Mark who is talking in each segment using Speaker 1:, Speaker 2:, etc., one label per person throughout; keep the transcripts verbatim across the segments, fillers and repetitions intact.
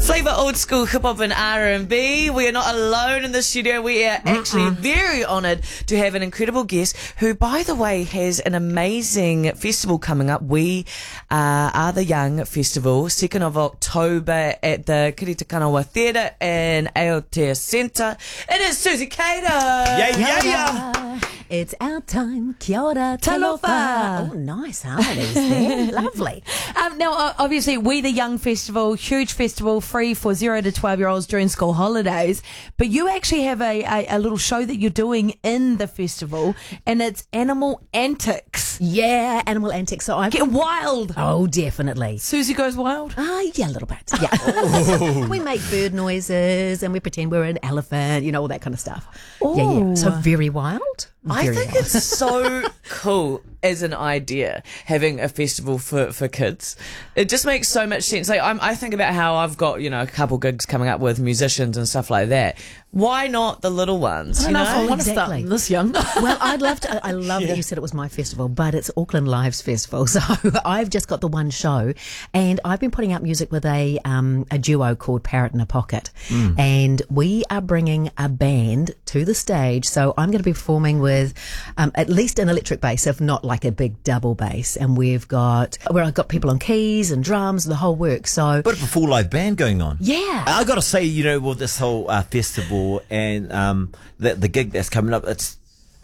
Speaker 1: Flavour old school hip hop and R and B. We are not alone in the studio. We are actually Mm-mm. very honoured to have an incredible guest who, by the way, has an amazing festival coming up. We uh, are the Young Festival, second of October at the Kiritakanawa Theatre in Aotea Centre. It is Susie Cater.
Speaker 2: Yeah, yeah, yeah.
Speaker 3: It's our time. Kia ora, talofa. Oh, nice harmonies there. Lovely.
Speaker 4: Um, now, uh, obviously, We the Young Festival, huge festival, free for zero to twelve year olds during school holidays. But you actually have a, a, a little show that you're doing in the festival, and it's Animal Antics.
Speaker 3: Yeah, Animal Antics. So I
Speaker 4: Get wild.
Speaker 3: Oh, definitely.
Speaker 4: Susie goes wild?
Speaker 3: Ah, uh, yeah, a little bit. Yeah. We make bird noises and we pretend we're an elephant, you know, all that kind of stuff.
Speaker 4: Ooh.
Speaker 3: Yeah, yeah. So very wild.
Speaker 1: I
Speaker 3: Very
Speaker 1: think
Speaker 3: wild.
Speaker 1: it's so cool as an idea, having a festival for, for kids. It just makes so much sense. Like I'm, I think about how I've got, you know, a couple gigs coming up with musicians and stuff like that. Why not the little ones?
Speaker 4: I
Speaker 1: You
Speaker 4: don't know,
Speaker 1: know?
Speaker 4: if I want to
Speaker 3: Exactly.
Speaker 4: start this young.
Speaker 3: Well, I'd love to. I love
Speaker 1: Yeah.
Speaker 3: that you said it was my festival, but it's Auckland Live's festival. So I've just got the one show, and I've been putting out music with a um, a duo called Parrot in a Pocket, mm. and we are bringing a band to the stage. So I'm going to be performing with um, at least an electric bass, if not like a big double bass, and we've got where I've got people on keys and drums, the whole work. So,
Speaker 2: But a full live band going on.
Speaker 3: yeah.
Speaker 2: I got to say, you know, with this whole uh, festival and um, the, the gig that's coming up, it's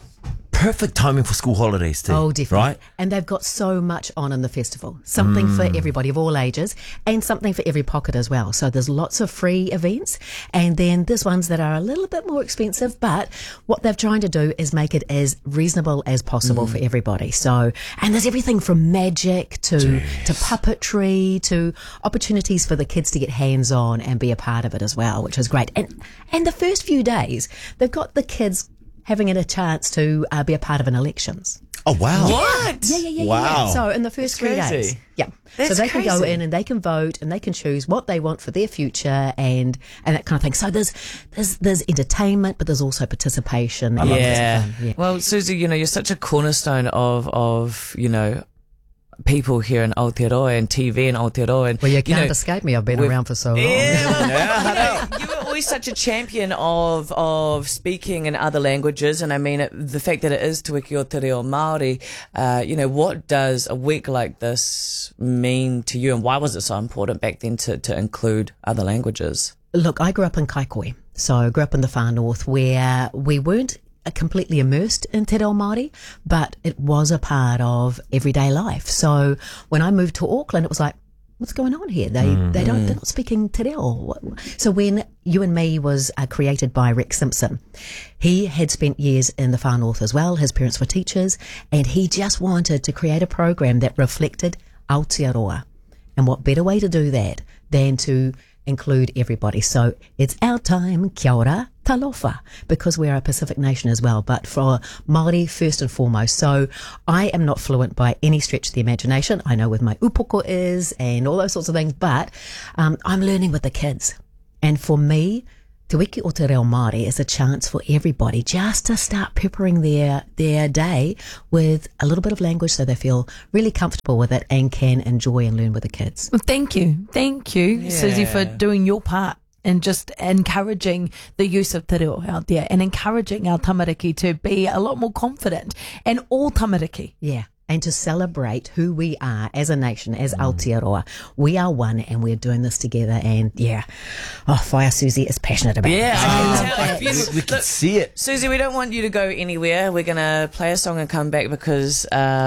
Speaker 2: perfect timing for school holidays too.
Speaker 3: Oh, definitely.
Speaker 2: Right?
Speaker 3: And they've got so much on in the festival. Something
Speaker 2: Mm.
Speaker 3: for everybody of all ages and something for every pocket as well. So there's lots of free events, and then there's ones that are a little bit more expensive, but what they're trying to do is make it as reasonable as possible
Speaker 2: Mm.
Speaker 3: for everybody. So, and there's everything from magic to, to puppetry to opportunities for the kids to get hands on and be a part of it as well, which is great. And, and the first few days, they've got the kids having a chance to uh, be a part of an elections.
Speaker 2: Oh, wow.
Speaker 1: What?
Speaker 3: Yeah, yeah, yeah,
Speaker 2: Wow.
Speaker 3: yeah. So in the first three
Speaker 1: That's
Speaker 3: days,
Speaker 1: crazy.
Speaker 3: yeah.
Speaker 1: That's
Speaker 3: so they can go
Speaker 1: crazy.
Speaker 3: in and they can vote and they can choose what they want for their future and and that kind of thing. So there's there's there's entertainment, but there's also participation. and
Speaker 1: Yeah.
Speaker 3: lots of fun. yeah.
Speaker 1: Well, Susie, you know, you're such a cornerstone of, of you know, people here in Aotearoa and T V in Aotearoa. And,
Speaker 3: Well, you can't
Speaker 1: know,
Speaker 3: escape me. I've been
Speaker 1: we've-
Speaker 3: around for so long.
Speaker 1: Yeah, well,
Speaker 2: Yeah,
Speaker 1: you know, you were always such a champion of of speaking in other languages, and I mean it, the fact that it is Te Wiki o Te Reo Māori. Uh, you know, what does a week like this mean to you, and why was it so important back then to to include other languages?
Speaker 3: Look, I grew up in Kaikoui, so I grew up in the far north where we weren't completely immersed in Te Reo Māori, but it was a part of everyday life. So when I moved to Auckland, it was like, what's going on here? They mm. they don't they're not speaking Te Reo. So when You and Me was uh, created by Rex Simpson, he had spent years in the far north as well. His parents were teachers, and he just wanted to create a program that reflected Aotearoa. And what better way to do that than to include everybody? So it's our time, kia ora, talofa, because we're a Pacific nation as well, but for Māori first and foremost. So I am not fluent by any stretch of the imagination. I know where my upoko is and all those sorts of things, but um, I'm learning with the kids. And for me, Te Wiki o Te Reo Māori is a chance for everybody just to start peppering their their day with a little bit of language so they feel really comfortable with it and can enjoy and learn with the kids.
Speaker 4: Well, thank you. Thank you, Susie, for
Speaker 1: Yeah.
Speaker 4: doing your part and just encouraging the use of te reo out there and encouraging our tamariki to be a lot more confident, and all tamariki.
Speaker 3: Yeah. And to celebrate who we are as a nation, as Aotearoa. We are one and we're doing this together. And yeah, oh, Whaia Susie is passionate about
Speaker 1: Yeah,
Speaker 3: it.
Speaker 1: I can
Speaker 2: Oh,
Speaker 1: tell.
Speaker 2: we,
Speaker 1: If you-
Speaker 2: we can
Speaker 1: look,
Speaker 2: see it.
Speaker 1: Susie, we don't want you to go anywhere. We're gonna play a song and come back because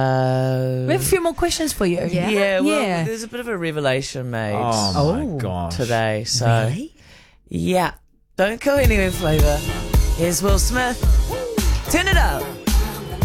Speaker 1: uh,
Speaker 4: We have a few more questions for you.
Speaker 3: Yeah?
Speaker 1: yeah, well,
Speaker 4: Yeah.
Speaker 1: there's a bit of a revelation made
Speaker 2: Oh,
Speaker 3: Oh.
Speaker 2: my gosh.
Speaker 1: today. So
Speaker 3: Really?
Speaker 1: yeah, don't go anywhere, Flavour. Here's Will Smith. Turn it up.